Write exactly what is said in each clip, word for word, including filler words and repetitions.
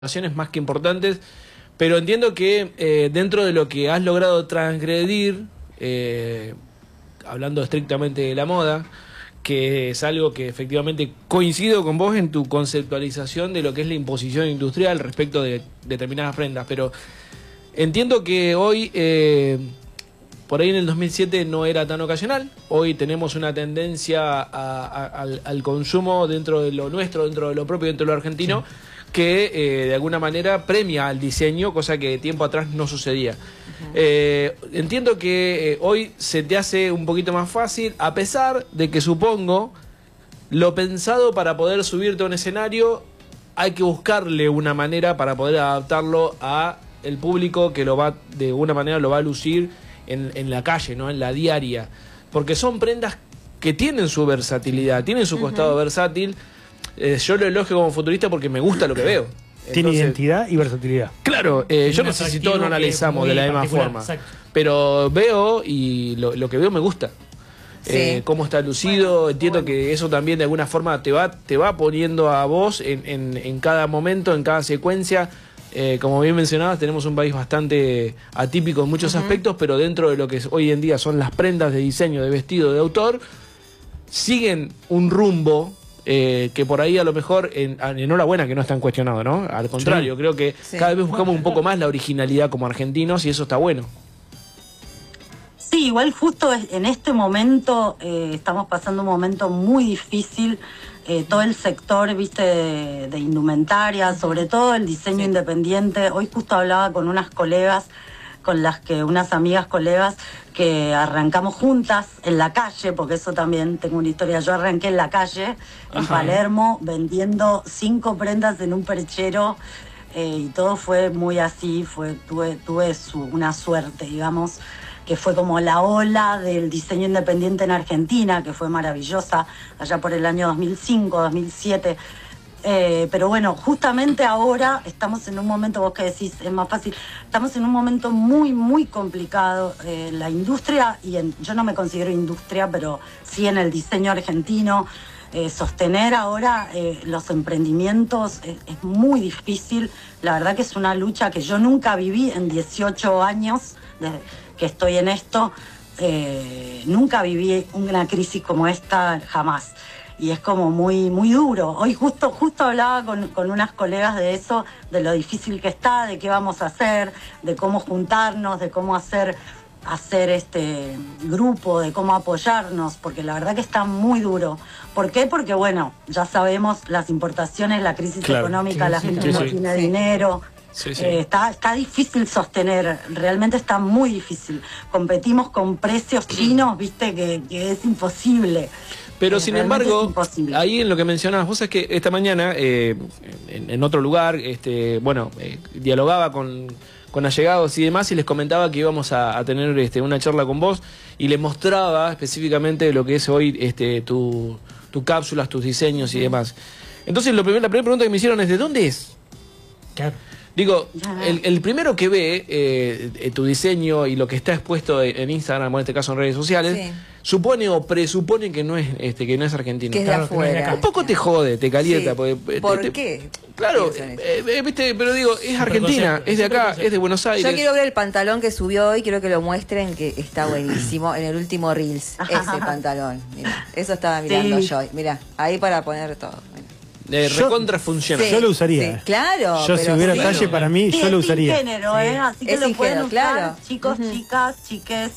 más que importantes, pero entiendo que eh, dentro de lo que has logrado transgredir, eh, hablando estrictamente de la moda, que es algo que efectivamente coincido con vos en tu conceptualización de lo que es la imposición industrial respecto de determinadas prendas, pero entiendo que hoy, eh, por ahí en el dos mil siete no era tan ocasional, hoy tenemos una tendencia a, a, al, al consumo dentro de lo nuestro, dentro de lo propio, dentro de lo argentino, sí, que eh, de alguna manera premia al diseño, cosa que tiempo atrás no sucedía. Uh-huh. eh, entiendo que eh, hoy se te hace un poquito más fácil, a pesar de que supongo lo pensado para poder subirte a un escenario, hay que buscarle una manera para poder adaptarlo a el público que lo va, de alguna manera lo va a lucir en, en la calle, ¿no? En la diaria, porque son prendas que tienen su versatilidad, tienen su costado uh-huh. versátil. Eh, yo lo elogio como futurista porque me gusta lo que veo. Tiene Entonces, identidad y versatilidad. Claro, eh, yo no sé si todos lo analizamos de la misma forma, exacto, pero veo y lo, lo que veo me gusta. Sí. Eh, cómo está lucido, bueno, entiendo bueno. que eso también de alguna forma te va, te va poniendo a vos en, en, en cada momento, en cada secuencia. Eh, como bien mencionabas, tenemos un país bastante atípico en muchos uh-huh. aspectos, pero dentro de lo que hoy en día son las prendas de diseño, de vestido, de autor, siguen un rumbo Eh, que por ahí a lo mejor, en, enhorabuena que no están cuestionados, ¿no? Al contrario, sí. creo que sí. cada vez buscamos un poco más la originalidad como argentinos y eso está bueno. Sí, igual justo en este momento eh, estamos pasando un momento muy difícil, eh, todo el sector, viste, de, de indumentaria, sobre todo el diseño sí. independiente. Hoy justo hablaba con unas colegas, con las que unas amigas colegas que arrancamos juntas en la calle, porque eso también tengo una historia. Yo arranqué en la calle, en Ajá. Palermo, vendiendo cinco prendas en un perchero, eh, y todo fue muy así, fue tuve, tuve su, una suerte, digamos, que fue como la ola del diseño independiente en Argentina, que fue maravillosa, allá por el año dos mil cinco, dos mil siete. Eh, pero bueno, justamente ahora estamos en un momento, vos que decís, es más fácil, estamos en un momento muy, muy complicado. Eh, la industria, y en, yo no me considero industria, pero sí en el diseño argentino, eh, sostener ahora eh, los emprendimientos es, es muy difícil. La verdad que es una lucha que yo nunca viví en dieciocho años de, que estoy en esto. Eh, nunca viví una crisis como esta, jamás. Y es como muy muy duro. Hoy justo justo hablaba con, con unas colegas de eso, de lo difícil que está, de qué vamos a hacer, de cómo juntarnos, de cómo hacer, hacer este grupo, de cómo apoyarnos, porque la verdad que está muy duro. ¿Por qué? Porque bueno, ya sabemos las importaciones, la crisis claro. económica, sí, la sí, gente sí, no sí. tiene sí. dinero. Sí, sí. Eh, está, está difícil sostener, realmente está muy difícil. Competimos con precios chinos, viste, que, que es imposible. Pero sin embargo, ahí en lo que mencionabas, vos sabés que esta mañana, eh, en, en otro lugar, este, bueno, eh, dialogaba con, con allegados y demás y les comentaba que íbamos a, a tener este, una charla con vos y les mostraba específicamente lo que es hoy este, tu, tu cápsulas, tus diseños y demás. Entonces lo primer, la primera pregunta que me hicieron es, ¿de dónde es? Claro. Digo, el, el primero que ve eh, tu diseño y lo que está expuesto en Instagram, o en este caso en redes sociales, sí. supone o presupone que no es este que no es argentino. Que es de claro, afuera. Un poco te jode, te calienta. Sí. Porque, ¿Por te, qué? Claro, eh, eh, viste, pero digo, es Argentina, es de acá, es de Buenos Aires. Yo quiero ver el pantalón que subió hoy, quiero que lo muestren, que está buenísimo, en el último Reels, ese pantalón. Mirá, eso estaba mirando sí. yo. Mirá, ahí para poner todo. Mirá. Eh, recontra funciona. Sí, yo lo usaría. Sí, claro. Yo si hubiera sí, talle para mí, sí, yo lo usaría. Es sin género, ¿eh? Así que es lo pueden usar, claro. chicos, uh-huh. chicas, chiques.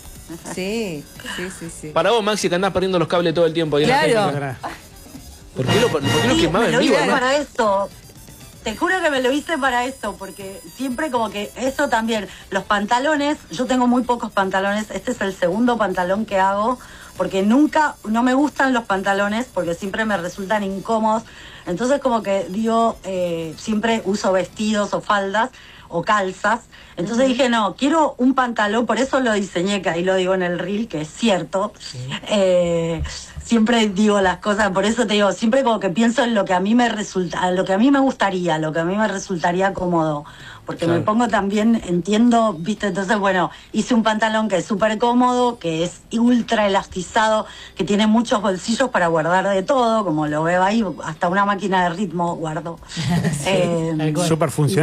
Sí, sí, sí, sí. Para vos, Maxi, que andás perdiendo los cables todo el tiempo. Ahí claro. En la ¿Por qué lo, por qué lo sí, quemaba en vivo? Lo hice para esto. Te juro que me lo hice para esto, porque siempre como que eso también, los pantalones, yo tengo muy pocos pantalones, este es el segundo pantalón que hago, porque nunca, no me gustan los pantalones, porque siempre me resultan incómodos, entonces como que digo, eh, siempre uso vestidos o faldas o calzas, entonces uh-huh. dije, no, quiero un pantalón, por eso lo diseñé, que ahí lo digo en el reel, que es cierto, sí. eh, siempre digo las cosas, por eso te digo, siempre como que pienso en lo que a mí me resulta, lo que a mí me gustaría, lo que a mí me resultaría cómodo, porque claro. me pongo también, entiendo, viste, entonces bueno, hice un pantalón que es súper cómodo, que es ultra elastizado, que tiene muchos bolsillos para guardar de todo, como lo veo ahí, hasta una máquina de ritmo, guardo. eh, Súper funcional.